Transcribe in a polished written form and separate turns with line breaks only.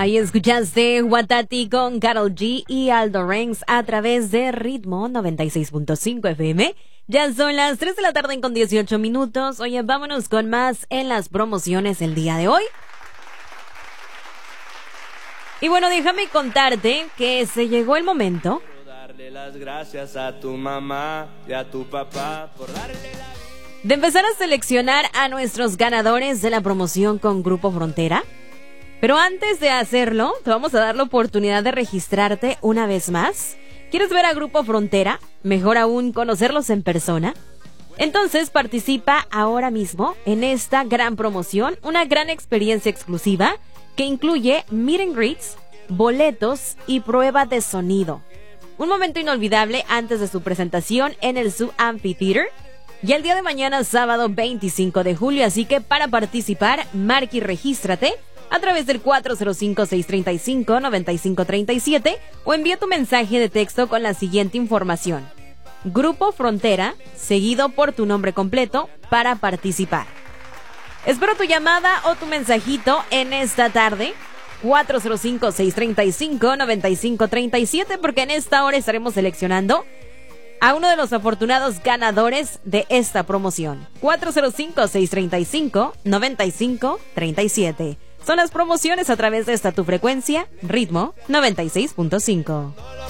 Ahí escuchaste Watati con Karol G y Aldo Ranks a través de Ritmo 96.5 FM. Ya son las 3 de la tarde con 18 minutos. Oye, vámonos con más en las promociones el día de hoy. Y bueno, déjame contarte que se llegó el momento
Darle las gracias a tu mamá y a tu papá por darle la...
de empezar a seleccionar a nuestros ganadores de la promoción con Grupo Frontera. Pero antes de hacerlo, te vamos a dar la oportunidad de registrarte una vez más. ¿Quieres ver a Grupo Frontera? Mejor aún, conocerlos en persona. Entonces participa ahora mismo en esta gran promoción, una gran experiencia exclusiva que incluye meet and greets, boletos y prueba de sonido. Un momento inolvidable antes de su presentación en el Zoo Amphitheater. Y el día de mañana, sábado 25 de julio, así que para participar, marca y regístrate a través del 405-635-9537 o envía tu mensaje de texto con la siguiente información. Grupo Frontera, seguido por tu nombre completo para participar. Espero tu llamada o tu mensajito en esta tarde. 405-635-9537 porque en esta hora estaremos seleccionando a uno de los afortunados ganadores de esta promoción. 405-635-9537. Son las promociones a través de esta tu frecuencia, Ritmo 96.5.